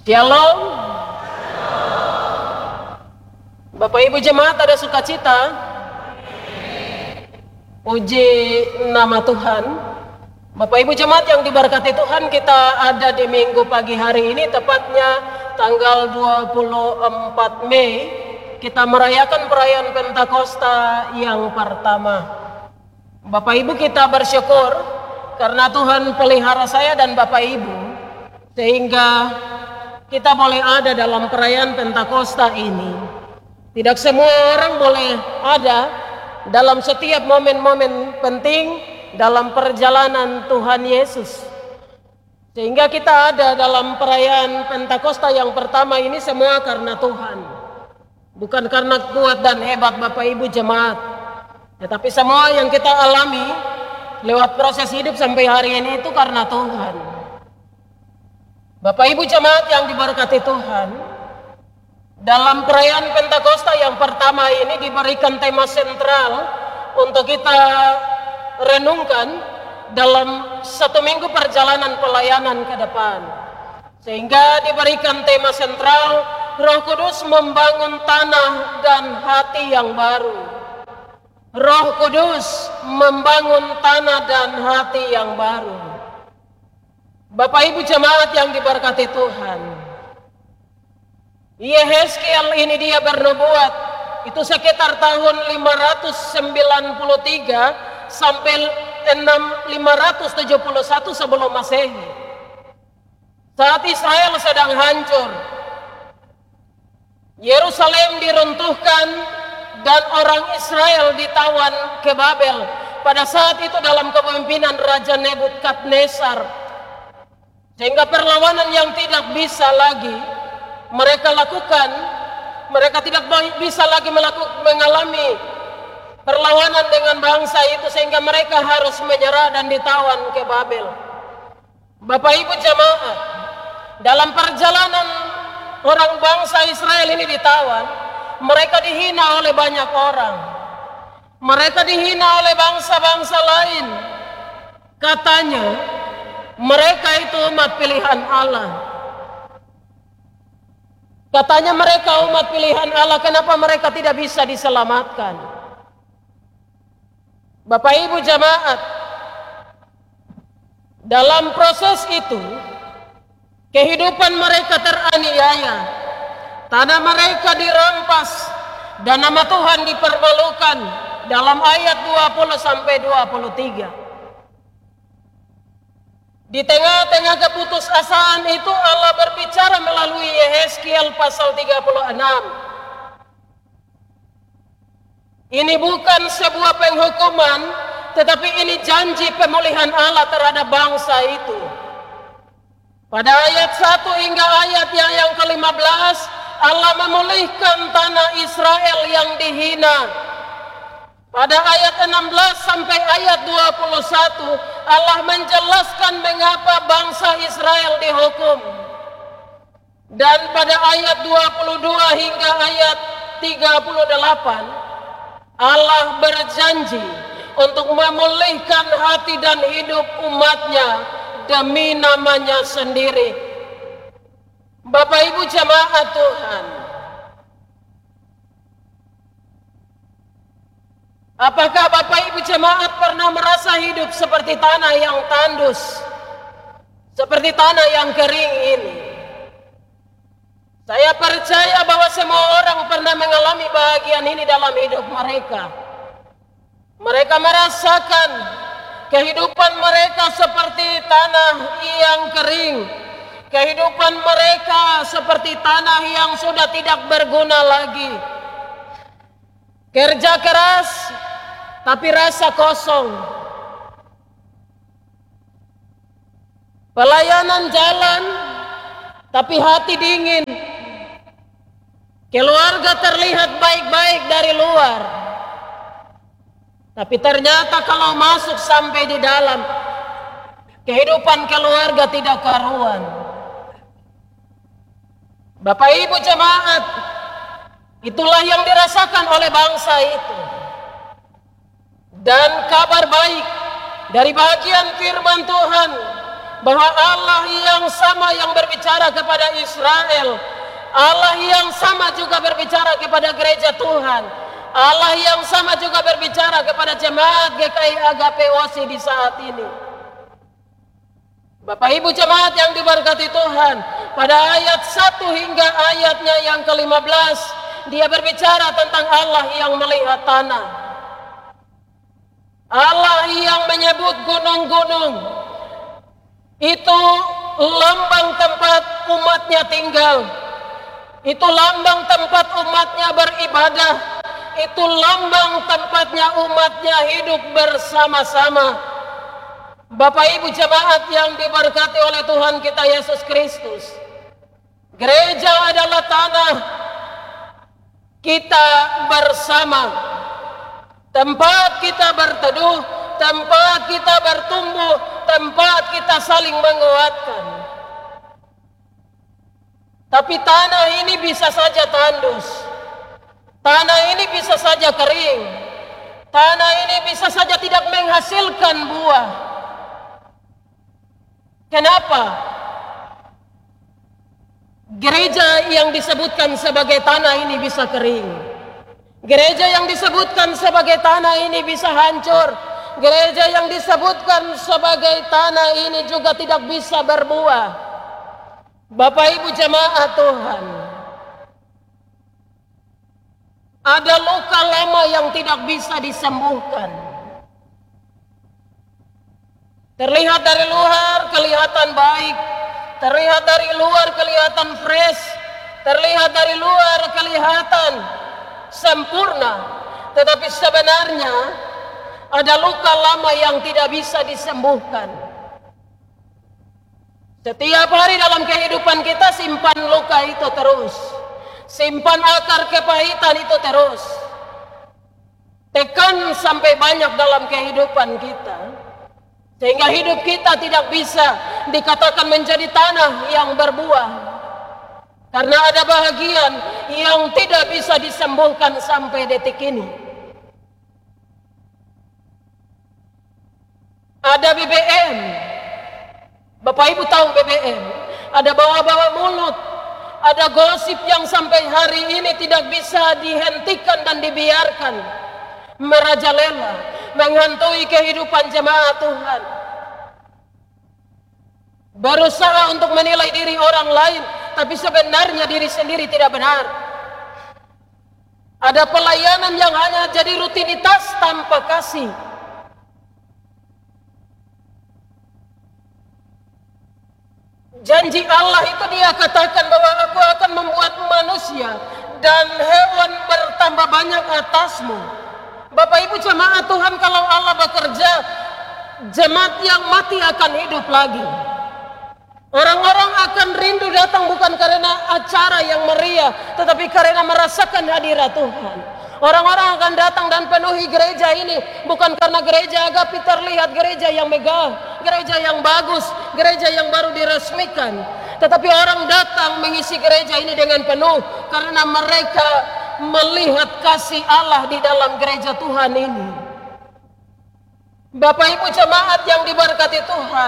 Shalom. Bapak Ibu jemaat ada sukacita. Puji nama Tuhan. Bapak Ibu jemaat yang diberkati Tuhan, kita ada di minggu pagi hari ini, tepatnya tanggal 24 Mei. Kita merayakan perayaan Pentakosta yang pertama. Bapak Ibu, kita bersyukur karena Tuhan pelihara saya dan Bapak Ibu, sehingga kita boleh ada dalam perayaan Pentakosta ini. Tidak semua orang boleh ada dalam setiap momen-momen penting dalam perjalanan Tuhan Yesus. Sehingga kita ada dalam perayaan Pentakosta yang pertama ini semua karena Tuhan. Bukan karena kuat dan hebat Bapak Ibu jemaat, tetapi semua yang kita alami lewat proses hidup sampai hari ini itu karena Tuhan. Bapak Ibu jemaat yang diberkati Tuhan, dalam perayaan Pentakosta yang pertama ini diberikan tema sentral untuk kita renungkan dalam satu minggu perjalanan pelayanan ke depan. Sehingga diberikan tema sentral, Roh Kudus membangun tanah dan hati yang baru. Roh Kudus membangun tanah dan hati yang baru. Bapak Ibu jemaat yang diberkati Tuhan, Yehezkiel ini dia bernubuat itu sekitar tahun 593 sampai 571 sebelum Masehi. Saat Israel sedang hancur, Yerusalem diruntuhkan dan orang Israel ditawan ke Babel. Pada saat itu dalam kepemimpinan Raja Nebukadnezar. Sehingga perlawanan yang tidak bisa lagi mereka lakukan, mereka tidak bisa lagi mengalami perlawanan dengan bangsa itu, sehingga mereka harus menyerah dan ditawan ke Babel. Bapak Ibu jemaat, dalam perjalanan orang bangsa Israel ini ditawan, mereka dihina oleh banyak orang. Mereka dihina oleh bangsa-bangsa lain. Katanya mereka itu umat pilihan Allah. Katanya mereka umat pilihan Allah, kenapa mereka tidak bisa diselamatkan? Bapak Ibu jemaat, dalam proses itu kehidupan mereka teraniaya, tanah mereka dirampas, dan nama Tuhan dipermalukan dalam ayat 20 sampai 23. Di tengah-tengah keputusasaan itu Allah berbicara melalui Yehezkiel pasal 36. Ini bukan sebuah penghukuman, tetapi ini janji pemulihan Allah terhadap bangsa itu. Pada ayat 1 hingga ayat yang ke-15, Allah memulihkan tanah Israel yang dihina. Pada ayat 16 sampai ayat 21, Allah menjelaskan mengapa bangsa Israel dihukum. Dan pada ayat 22 hingga ayat 38, Allah berjanji untuk memulihkan hati dan hidup umatnya demi namanya sendiri. Bapak Ibu jemaat Tuhan, apakah Bapak Ibu jemaat pernah merasa hidup seperti tanah yang tandus, seperti tanah yang kering ini? Saya percaya bahwa semua orang pernah mengalami bahagian ini dalam hidup mereka. Mereka merasakan kehidupan mereka seperti tanah yang kering. Kehidupan mereka seperti tanah yang sudah tidak berguna lagi. Kerja keras, tapi rasa kosong. Pelayanan jalan, tapi hati dingin. Keluarga terlihat baik-baik dari luar, tapi ternyata kalau masuk sampai di dalam, kehidupan keluarga tidak karuan. Bapak Ibu jemaat, itulah yang dirasakan oleh bangsa itu. Dan kabar baik dari bagian firman Tuhan bahwa Allah yang sama yang berbicara kepada Israel, Allah yang sama juga berbicara kepada gereja Tuhan, Allah yang sama juga berbicara kepada jemaat GKI Agape Osi di saat ini. Bapak Ibu jemaat yang diberkati Tuhan, pada ayat 1 hingga ayatnya yang ke-15, dia berbicara tentang Allah yang melihat tanah. Allah yang menyebut gunung-gunung itu lambang tempat umatnya tinggal, itu lambang tempat umatnya beribadah, itu lambang tempatnya umatnya hidup bersama-sama. Bapak Ibu jemaat yang diberkati oleh Tuhan kita Yesus Kristus, gereja adalah tanah kita bersama, tempat kita berteduh, tempat kita bertumbuh, tempat kita saling menguatkan. Tapi tanah ini bisa saja tandus, tanah ini bisa saja kering, tanah ini bisa saja tidak menghasilkan buah. Kenapa? Gereja yang disebutkan sebagai tanah ini bisa kering, gereja yang disebutkan sebagai tanah ini bisa hancur, gereja yang disebutkan sebagai tanah ini juga tidak bisa berbuah. Bapak Ibu jemaat Tuhan, ada luka lama yang tidak bisa disembuhkan. Terlihat dari luar kelihatan baik, terlihat dari luar kelihatan fresh, terlihat dari luar kelihatan sempurna, tetapi sebenarnya ada luka lama yang tidak bisa disembuhkan. Setiap hari dalam kehidupan kita simpan luka itu terus, simpan akar kepahitan itu terus, tekan sampai banyak dalam kehidupan kita, sehingga hidup kita tidak bisa dikatakan menjadi tanah yang berbuah. Karena ada bahagian yang tidak bisa disembuhkan sampai detik ini. Ada BBM. Bapak Ibu tahu BBM. Ada bawa-bawa mulut. Ada gosip yang sampai hari ini tidak bisa dihentikan dan dibiarkan merajalela, menghantui kehidupan jemaat Tuhan. Berusaha untuk menilai diri orang lain, tapi sebenarnya diri sendiri tidak benar. Ada pelayanan yang hanya jadi rutinitas tanpa kasih. Janji Allah itu dia katakan bahwa aku akan membuat manusia dan hewan bertambah banyak atasmu. Bapak Ibu jemaat Tuhan, kalau Allah bekerja, jemaat yang mati akan hidup lagi. Orang-orang akan rindu datang bukan karena acara yang meriah, tetapi karena merasakan hadirat Tuhan. Orang-orang akan datang dan penuhi gereja ini bukan karena gereja Agape terlihat gereja yang megah, gereja yang bagus, gereja yang baru diresmikan, tetapi orang datang mengisi gereja ini dengan penuh karena mereka melihat kasih Allah di dalam gereja Tuhan ini. Bapak Ibu jemaat yang diberkati Tuhan,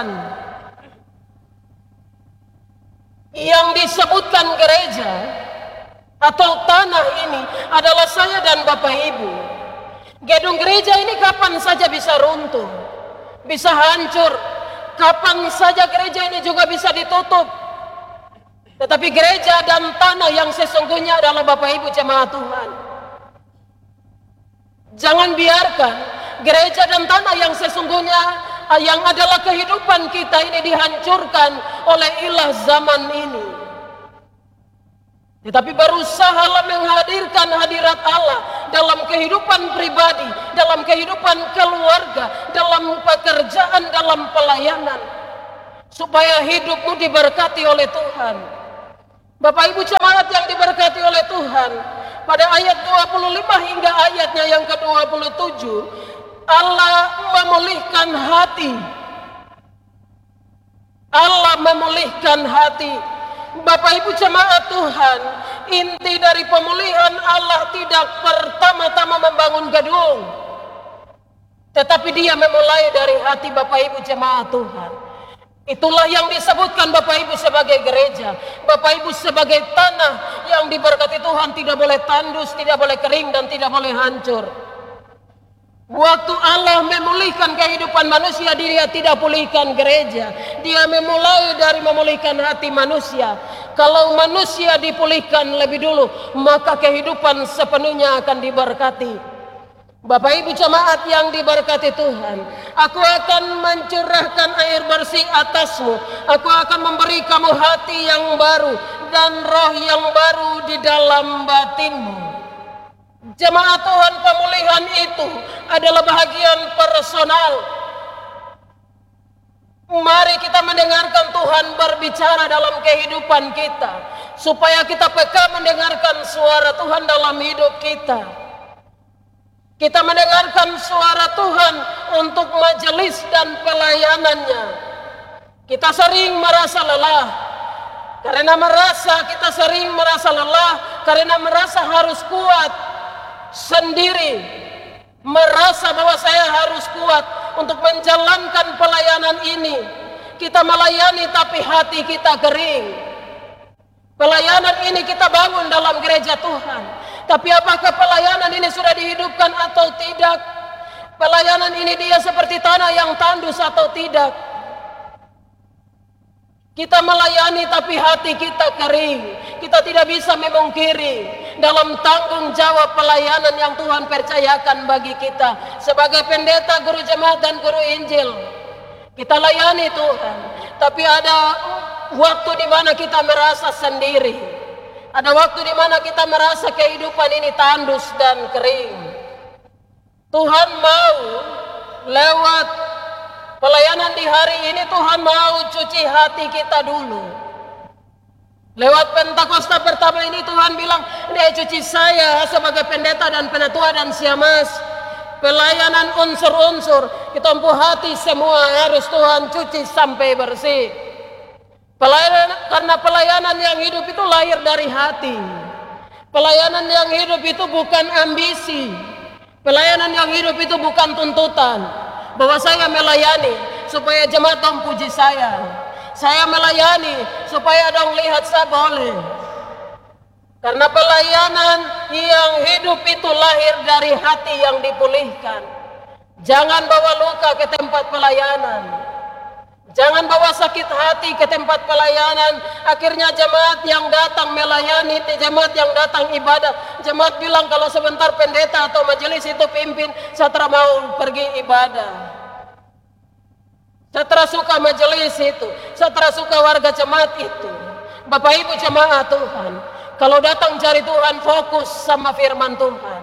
yang disebutkan gereja atau tanah ini adalah saya dan Bapak Ibu. Gedung gereja ini kapan saja bisa runtuh, bisa hancur, kapan saja gereja ini juga bisa ditutup. Tetapi gereja dan tanah yang sesungguhnya adalah Bapak Ibu jemaat Tuhan. Jangan biarkan gereja dan tanah yang sesungguhnya yang adalah kehidupan kita ini dihancurkan oleh ilah zaman ini. Tetapi berusahalah menghadirkan hadirat Allah dalam kehidupan pribadi, dalam kehidupan keluarga, dalam pekerjaan, dalam pelayanan, supaya hidupmu diberkati oleh Tuhan. Bapak Ibu jemaat yang diberkati oleh Tuhan, pada ayat 25 hingga ayatnya yang ke-27, Allah memulihkan hati. Allah memulihkan hati. Bapak Ibu jemaat Tuhan, inti dari pemulihan Allah tidak pertama-tama membangun gedung, tetapi dia memulai dari hati Bapak Ibu jemaat Tuhan. Itulah yang disebutkan Bapak Ibu sebagai gereja. Bapak Ibu sebagai tanah yang diberkati Tuhan, tidak boleh tandus, tidak boleh kering, dan tidak boleh hancur. Waktu Allah memulihkan kehidupan manusia, Dia tidak pulihkan gereja. Dia memulai dari memulihkan hati manusia. Kalau manusia dipulihkan lebih dulu, maka kehidupan sepenuhnya akan diberkati. Bapak Ibu jemaat yang diberkati Tuhan, aku akan mencurahkan air bersih atasmu. Aku akan memberi kamu hati yang baru dan roh yang baru di dalam batinmu. Jemaat Tuhan, pemulihan itu adalah bahagian personal. Mari kita mendengarkan Tuhan berbicara dalam kehidupan kita, supaya kita peka mendengarkan suara Tuhan dalam hidup kita. Kita mendengarkan suara Tuhan untuk majelis dan pelayanannya. Kita sering merasa lelah. Kita sering merasa lelah karena merasa harus kuat sendiri. Merasa bahwa saya harus kuat untuk menjalankan pelayanan ini. Kita melayani tapi hati kita kering. Pelayanan ini kita bangun dalam gereja Tuhan. Tapi apakah pelayanan ini sudah dihidupkan atau tidak? Pelayanan ini dia seperti tanah yang tandus atau tidak? Kita melayani tapi hati kita kering. Kita tidak bisa memungkiri dalam tanggung jawab pelayanan yang Tuhan percayakan bagi kita. Sebagai pendeta, guru jemaat, dan guru Injil, kita layani Tuhan. Tapi ada waktu di mana kita merasa sendiri. Ada waktu di mana kita merasa kehidupan ini tandus dan kering. Tuhan mau lewat pelayanan di hari ini, Tuhan mau cuci hati kita dulu. Lewat Pentakosta pertama ini Tuhan bilang, dia cuci saya sebagai pendeta dan penatua dan siamas. Pelayanan unsur-unsur, kita hati semua harus Tuhan cuci sampai bersih. Karena pelayanan yang hidup itu lahir dari hati. Pelayanan yang hidup itu bukan ambisi. Pelayanan yang hidup itu bukan tuntutan bahwa saya melayani supaya jemaat dong puji saya. Saya melayani supaya dong lihat saya boleh. Karena pelayanan yang hidup itu lahir dari hati yang dipulihkan. Jangan bawa luka ke tempat pelayanan. Jangan bawa sakit hati ke tempat pelayanan. Akhirnya jemaat yang datang melayani, jemaat yang datang ibadah, jemaat bilang kalau sebentar pendeta atau majelis itu pimpin, saya mau pergi ibadah. Saya suka majelis itu, saya suka warga jemaat itu. Bapak Ibu jemaat Tuhan, kalau datang cari Tuhan, fokus sama firman Tuhan.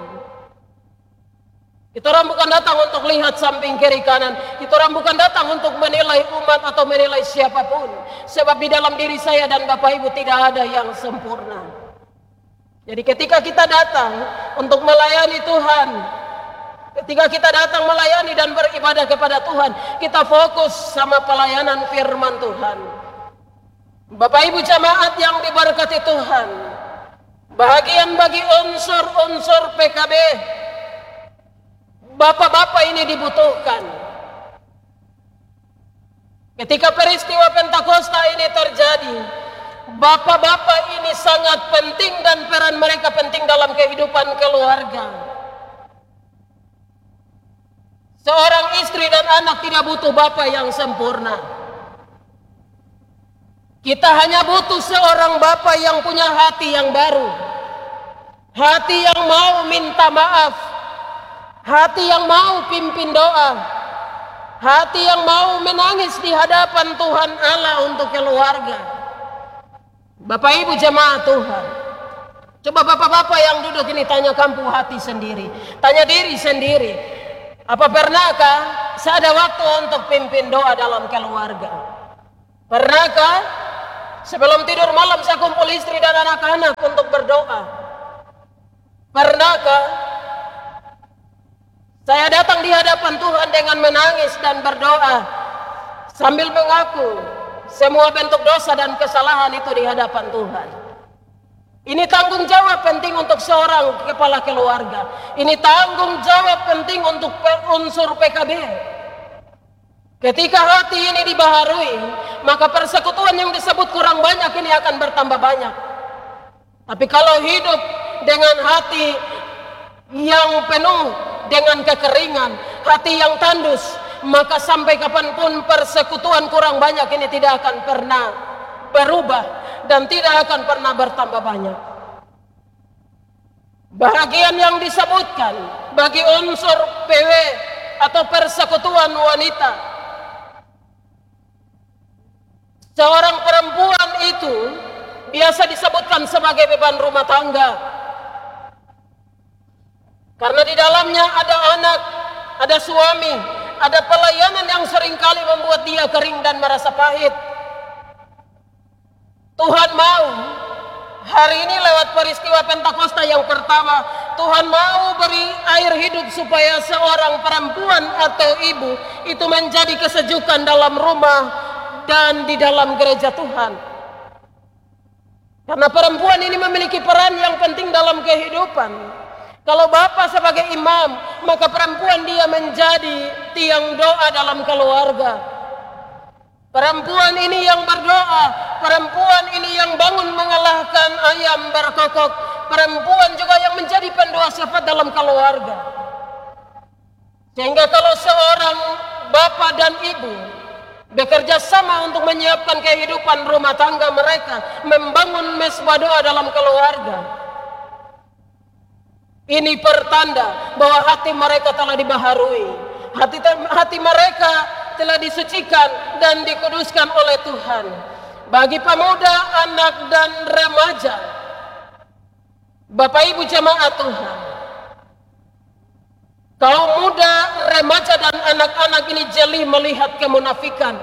Kita orang bukan datang untuk lihat samping kiri kanan. Kita orang bukan datang untuk menilai umat atau menilai siapapun. Sebab di dalam diri saya dan Bapak Ibu tidak ada yang sempurna. Jadi ketika kita datang untuk melayani Tuhan, ketika kita datang melayani dan beribadah kepada Tuhan, kita fokus sama pelayanan firman Tuhan. Bapak Ibu jemaat yang diberkati Tuhan, bahagian bagi unsur-unsur PKB, bapak-bapak ini dibutuhkan. Ketika peristiwa Pentakosta ini terjadi, bapak-bapak ini sangat penting dan peran mereka penting dalam kehidupan keluarga. Seorang istri dan anak tidak butuh bapak yang sempurna. Kita hanya butuh seorang bapak yang punya hati yang baru. Hati yang mau minta maaf. Hati yang mau pimpin doa. Hati yang mau menangis di hadapan Tuhan Allah untuk keluarga. Bapak Ibu jemaat Tuhan, coba bapak-bapak yang duduk ini tanya kampung hati sendiri. Tanya diri sendiri. Apa pernahkah saya ada waktu untuk pimpin doa dalam keluarga? Pernahkah sebelum tidur malam saya kumpul istri dan anak-anak untuk berdoa? Pernahkah saya datang di hadapan Tuhan dengan menangis dan berdoa sambil mengaku semua bentuk dosa dan kesalahan itu di hadapan Tuhan? Ini tanggung jawab penting untuk seorang kepala keluarga. Ini tanggung jawab penting untuk unsur PKB. Ketika hati ini dibaharui, maka persekutuan yang disebut kurang banyak ini akan bertambah banyak. Tapi kalau hidup dengan hati yang penuh dengan kekeringan, hati yang tandus, maka sampai kapanpun persekutuan kurang banyak ini tidak akan pernah berubah dan tidak akan pernah bertambah banyak. Bahagian yang disebutkan bagi unsur PW atau persekutuan wanita, seorang perempuan itu biasa disebutkan sebagai beban rumah tangga. Karena di dalamnya ada anak, ada suami, ada pelayanan yang seringkali membuat dia kering dan merasa pahit. Tuhan mau hari ini lewat peristiwa Pentakosta yang pertama, Tuhan mau beri air hidup supaya seorang perempuan atau ibu itu menjadi kesejukan dalam rumah dan di dalam gereja Tuhan. Karena perempuan ini memiliki peran yang penting dalam kehidupan. Kalau bapak sebagai imam, maka perempuan dia menjadi tiang doa dalam keluarga. Perempuan ini yang berdoa, perempuan ini yang bangun mengalahkan ayam berkokok, perempuan juga yang menjadi pendoa syafaat dalam keluarga. Sehingga kalau seorang bapak dan ibu bekerja sama untuk menyiapkan kehidupan rumah tangga mereka, membangun mesbah doa dalam keluarga, ini pertanda bahwa hati mereka telah dibaharui. Hati mereka telah disucikan dan dikuduskan oleh Tuhan. Bagi pemuda, anak dan remaja, Bapak Ibu jemaat Tuhan, kaum muda, remaja dan anak-anak ini jeli melihat kemunafikan.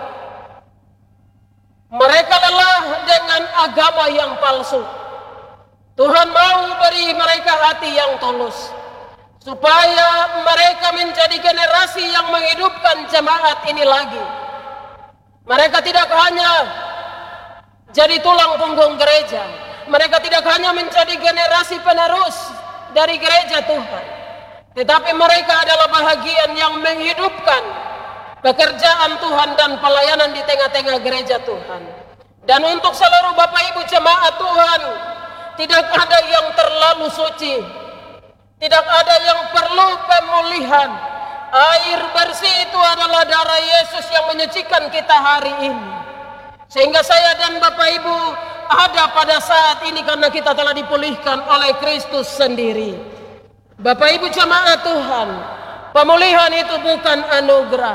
Mereka lelah dengan agama yang palsu. Tuhan mau beri mereka hati yang tulus, supaya mereka menjadi generasi yang menghidupkan jemaat ini lagi. Mereka tidak hanya jadi tulang punggung gereja, mereka tidak hanya menjadi generasi penerus dari gereja Tuhan, tetapi mereka adalah bahagian yang menghidupkan pekerjaan Tuhan dan pelayanan di tengah-tengah gereja Tuhan. Dan untuk seluruh Bapak Ibu jemaat Tuhan, tidak ada yang terlalu suci, tidak ada yang perlu pemulihan. Air bersih itu adalah darah Yesus yang menyucikan kita hari ini. Sehingga saya dan Bapak Ibu ada pada saat ini karena kita telah dipulihkan oleh Kristus sendiri. Bapak Ibu jemaat Tuhan, pemulihan itu bukan anugerah.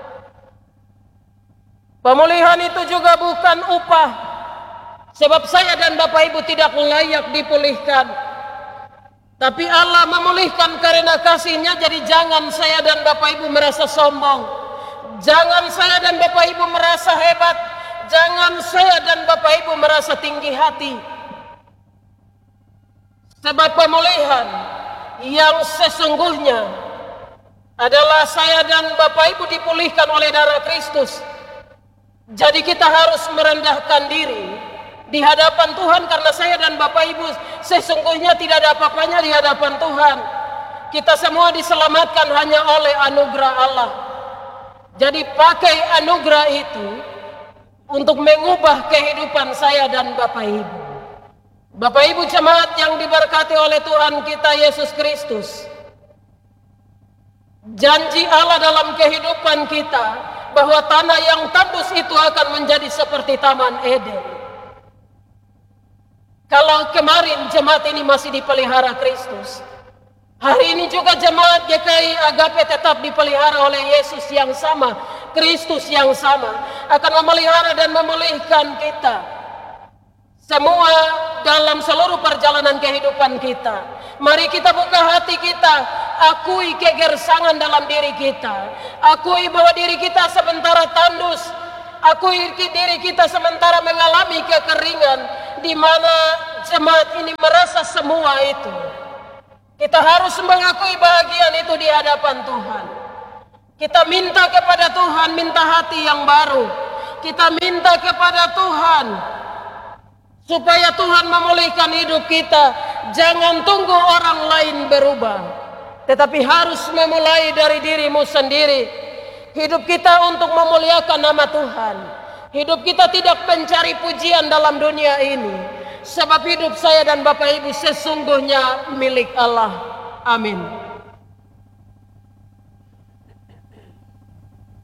Pemulihan itu juga bukan upah. Sebab saya dan Bapak Ibu tidak layak dipulihkan. Tapi Allah memulihkan karena kasih-Nya. Jadi jangan saya dan Bapak Ibu merasa sombong. Jangan saya dan Bapak Ibu merasa hebat. Jangan saya dan Bapak Ibu merasa tinggi hati. Sebab pemulihan yang sesungguhnya adalah saya dan Bapak Ibu dipulihkan oleh darah Kristus. Jadi kita harus merendahkan diri di hadapan Tuhan, karena saya dan Bapak Ibu sesungguhnya tidak ada apa-apanya di hadapan Tuhan. Kita semua diselamatkan hanya oleh anugerah Allah. Jadi pakai anugerah itu untuk mengubah kehidupan saya dan Bapak Ibu. Bapak Ibu jemaat yang diberkati oleh Tuhan kita Yesus Kristus, janji Allah dalam kehidupan kita bahwa tanah yang tandus itu akan menjadi seperti Taman Eden. Kalau kemarin jemaat ini masih dipelihara Kristus, hari ini juga jemaat GKI Agape tetap dipelihara oleh Yesus yang sama, Kristus yang sama, akan memelihara dan memulihkan kita semua dalam seluruh perjalanan kehidupan kita. Mari kita buka hati kita, akui kegersangan dalam diri kita, akui bahwa diri kita sementara tandus, akui diri kita sementara mengalami kekeringan, di mana jemaat ini merasa semua itu. Kita harus mengakui bahagian itu di hadapan Tuhan. Kita minta kepada Tuhan, minta hati yang baru. Kita minta kepada Tuhan supaya Tuhan memulihkan hidup kita. Jangan tunggu orang lain berubah, tetapi harus memulai dari dirimu sendiri. Hidup kita untuk memuliakan nama Tuhan. Hidup kita tidak mencari pujian dalam dunia ini. Sebab hidup saya dan Bapak Ibu sesungguhnya milik Allah. Amin.